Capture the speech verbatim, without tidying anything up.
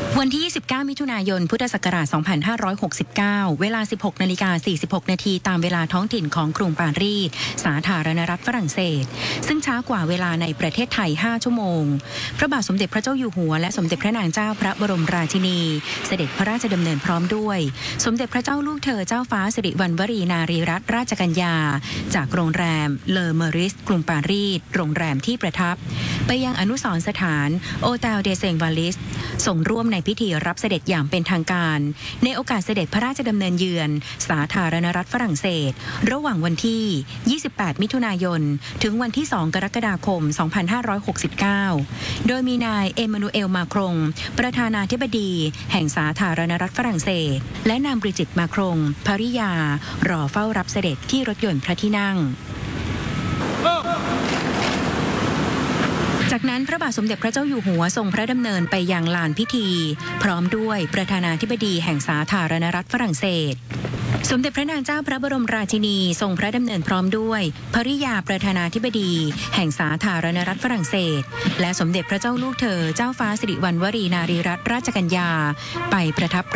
วันที่ ยี่สิบเก้า มิถุนายน พุทธศักราช สองพันห้าร้อยหกสิบเก้า เวลา สิบหกนาฬิกาสี่สิบหกนาทีตามเวลาท้องถิ่นของกรุงปารีสสาธารณรัฐฝรั่งเศสซึ่งช้ากว่าเวลาในประเทศไทย ห้า ชั่วโมงพระบาทสมเด็จพระเจ้าอยู่หัวและสมเด็จพระนางเจ้าพระบรมราชินีเสด็จพระราชดำเนินพร้อมด้วยสมเด็จพระเจ้าลูกเธอเจ้าฟ้าสิริวัณวรีนารีรัตนราชกัญญาจากโรงแรมเลอเมอริสกรุงปารีสโรงแรมที่ประทับไปยังอนุสรณ์สถานโอเตลเดเซงวาลิสส่งร่วมในพิธีรับเสด็จอย่างเป็นทางการในโอกาสเสด็จพระราชดำเนินเยือนสาธารณรัฐฝรั่งเศสระหว่างวันที่ ยี่สิบแปด มิถุนายนถึงวันที่ สอง กรกฎาคม สองพันห้าร้อยหกสิบเก้า โดยมีนายเอมานูเอลมาครงประธานาธิบดีแห่งสาธารณรัฐฝรั่งเศสและนางบริจิตมาครงภริยารอเฝ้ารับเสด็จที่รถยนต์พระที่นั่งจากนั้นพระบาทสมเด็จพระเจ้าอยู่หัวทรงพระดำเนินไปยังลานพิธีพร้อมด้วยประธานาธิบดีแห่งสาธารณรัฐฝรั่งเศสสมเด็จพระนางเจ้าพระบรมราชินีทรงพระดำเนินพร้อมด้วยภริยาประธานาธิบดีแห่งสาธารณรัฐฝรั่งเศสและสมเด็จพระเจ้าลูกเธอเจ้าฟ้าสิริวัณวรีนารีรัตนราชกัญญาไปประทับ